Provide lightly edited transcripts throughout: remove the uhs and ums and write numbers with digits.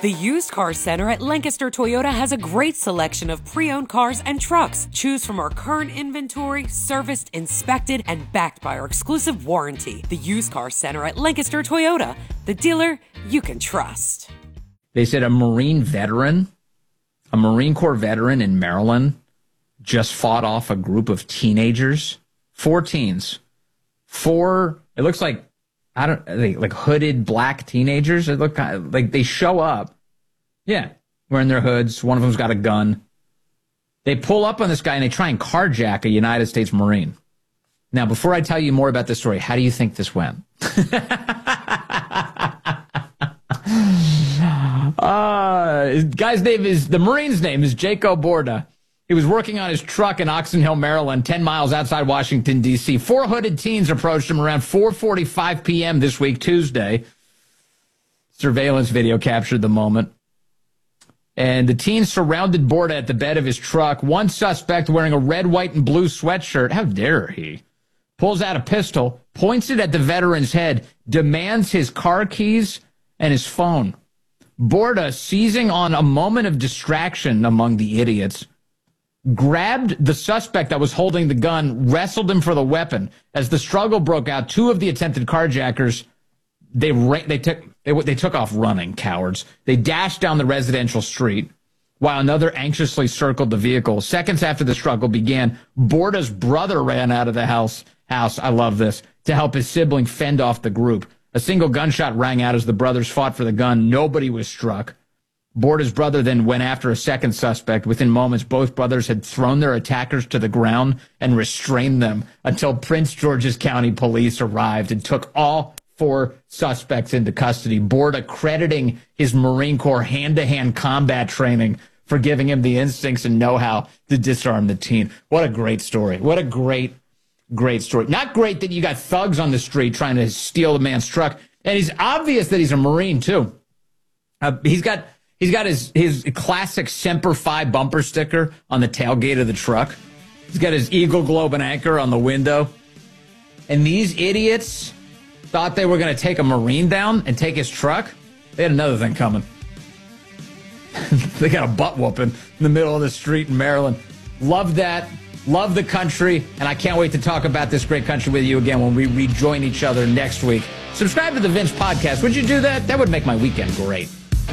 The Used Car Center at Lancaster Toyota has a great selection of pre-owned cars and trucks. Choose from our current inventory, serviced, inspected, and backed by our exclusive warranty. The Used Car Center at Lancaster Toyota, the dealer you can trust. They said a Marine Corps veteran in Maryland just fought off a group of teenagers, 4 teens. It looks like, like hooded black teenagers. It look kind of like they show up. Yeah, wearing their hoods. One of them's got a gun. They pull up on this guy and they try and carjack a United States Marine. Now, before I tell you more about this story, how do you think this went? The Marine's name is Jaco Borda. He was working on his truck in Oxon Hill, Maryland, 10 miles outside Washington, D.C. 4 hooded teens approached him around 4:45 p.m. this week, Tuesday. Surveillance video captured the moment. And the teens surrounded Borda at the bed of his truck. One suspect wearing a red, white, and blue sweatshirt, how dare he, pulls out a pistol, points it at the veteran's head, demands his car keys and his phone. Borda, seizing on a moment of distraction among the idiots, grabbed the suspect that was holding the gun, wrestled him for the weapon. As the struggle broke out, 2 of the attempted carjackers, they took off running, cowards. They dashed down the residential street while another anxiously circled the vehicle. Seconds after the struggle began, Borda's brother ran out of the house, I love this, to help his sibling fend off the group. A single gunshot rang out as the brothers fought for the gun. Nobody was struck. Borda's brother then went after a second suspect. Within moments, both brothers had thrown their attackers to the ground and restrained them until Prince George's County Police arrived and took all 4 suspects into custody. Borda crediting his Marine Corps hand-to-hand combat training for giving him the instincts and know-how to disarm the teen. What a great story. What a great story. Not great that you got thugs on the street trying to steal a man's truck. And it's obvious that he's a Marine, too. He's got his classic Semper Fi bumper sticker on the tailgate of the truck. He's got his Eagle Globe and Anchor on the window. And these idiots thought they were going to take a Marine down and take his truck. They had another thing coming. They got a butt whooping in the middle of the street in Maryland. Love that. Love the country. And I can't wait to talk about this great country with you again when we rejoin each other next week. Subscribe to the Vince Podcast. Would you do that? That would make my weekend great.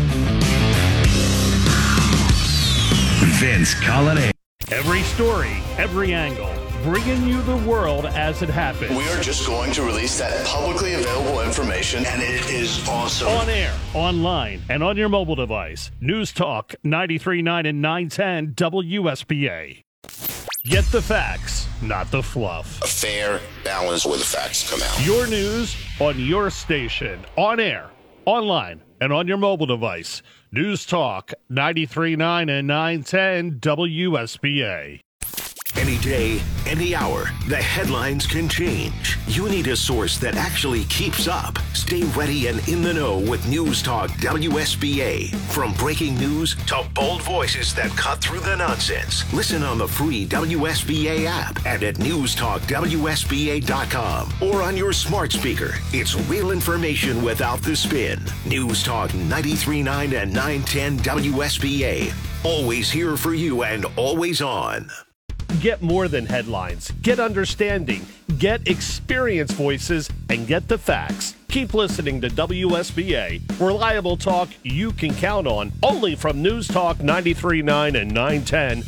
Vince Colonnese. Every story, every angle, bringing you the world as it happens. We are just going to release that publicly available information, and it is awesome. On air, online, and on your mobile device. News Talk 93.9 and 910 WSBA. Get the facts, not the fluff. A fair balance where the facts come out. Your news on your station, on air, online, and on your mobile device. News Talk 93.9 and 910 WSBA. Any day, any hour, the headlines can change. You need a source that actually keeps up. Stay ready and in the know with News Talk WSBA. From breaking news to bold voices that cut through the nonsense. Listen on the free WSBA app and at newstalkwsba.com or on your smart speaker. It's real information without the spin. News Talk 93.9 and 910 WSBA. Always here for you and always on. Get more than headlines. Get understanding. Get experienced voices and get the facts. Keep listening to WSBA. Reliable talk you can count on. Only from News Talk 93.9 and 910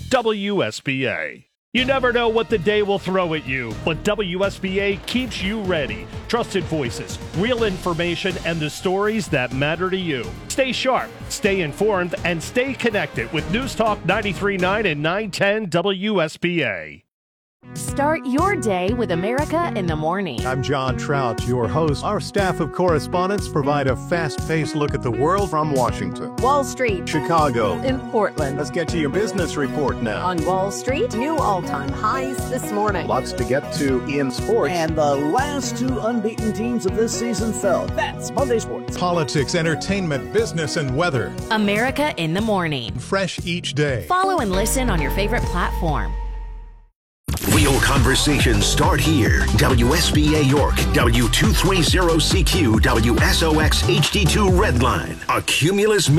WSBA. You never know what the day will throw at you, but WSBA keeps you ready. Trusted voices, real information, and the stories that matter to you. Stay sharp, stay informed, and stay connected with News Talk 93.9 and 910 WSBA. Start your day with America in the Morning. I'm John Trout, your host. Our staff of correspondents provide a fast-paced look at the world from Washington, Wall Street, Chicago, and Portland. Let's get to your business report now. On Wall Street, new all-time highs this morning. Lots to get to in sports. And the last 2 unbeaten teams of this season fell. That's Monday Sports. Politics, entertainment, business, and weather. America in the Morning. Fresh each day. Follow and listen on your favorite platform. Real conversations start here. WSBA York, W230CQ, WSOX HD2 Redline, a Cumulus